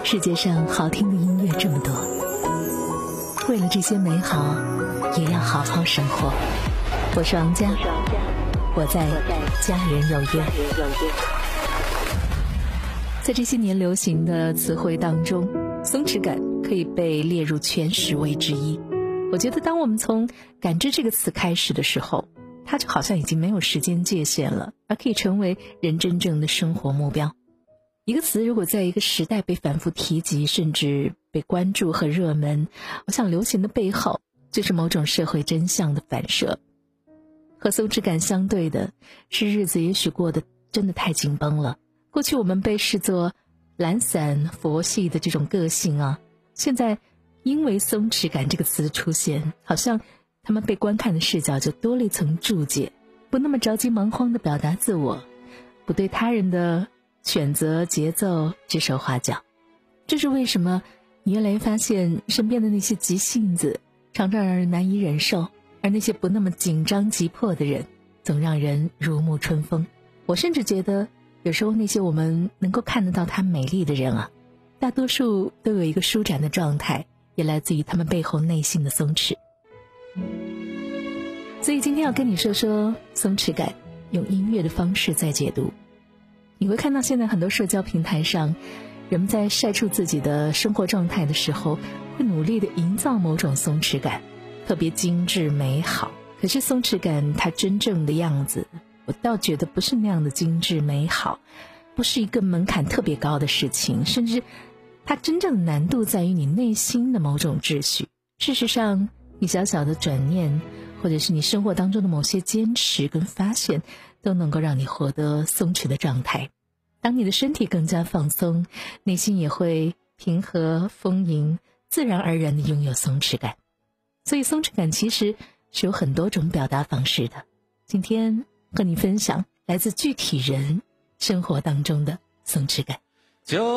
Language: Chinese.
世界上好听的音乐这么多，为了这些美好，也要好好生活。我是王佳，我在家人有约。在这些年流行的词汇当中，松弛感可以被列入全10位之一。我觉得当我们从感知这个词开始的时候，它就好像已经没有时间界限了，而可以成为人真正的生活目标。一个词如果在一个时代被反复提及，甚至被关注和热门，我想流行的背后就是某种社会真相的反射。和松弛感相对的是日子也许过得真的太紧绷了。过去我们被视作懒散佛系的这种个性啊，现在因为松弛感这个词的出现，好像他们被观看的视角就多了一层注解，不那么着急忙慌地表达自我，不对他人的选择节奏指手画脚。这是为什么你越来越发现身边的那些急性子常常让人难以忍受，而那些不那么紧张急迫的人总让人如沐春风。我甚至觉得有时候那些我们能够看得到她美丽的人啊，大多数都有一个舒展的状态，也来自于他们背后内心的松弛。所以今天要跟你说说松弛感，用音乐的方式在解读。你会看到现在很多社交平台上，人们在晒出自己的生活状态的时候，会努力地营造某种松弛感，特别精致美好。可是松弛感它真正的样子，我倒觉得不是那样的精致美好，不是一个门槛特别高的事情，甚至它真正的难度在于你内心的某种秩序。事实上，你小小的转念，或者是你生活当中的某些坚持跟发现，都能够让你获得松弛的状态。当你的身体更加放松，内心也会平和丰盈，自然而然地拥有松弛感。所以松弛感其实是有很多种表达方式的。今天和你分享来自具体人生活当中的松弛感。